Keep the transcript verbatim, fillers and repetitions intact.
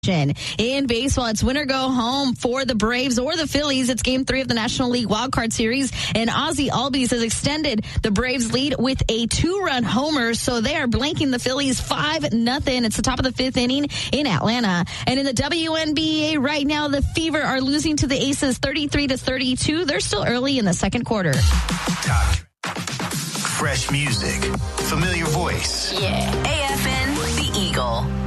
In baseball, it's win or go home for the Braves or the Phillies. It's game three of the National League Wildcard Series, and Ozzie Albies has extended the Braves lead with a two-run homer, so they are blanking the Phillies five nothing. It's the top of the fifth inning in Atlanta. And in the W N B A right now, the Fever are losing to the Aces thirty-three to thirty-two. They're still early in the second quarter. Top. Fresh music, familiar voice. Yeah. A F N, The Eagle.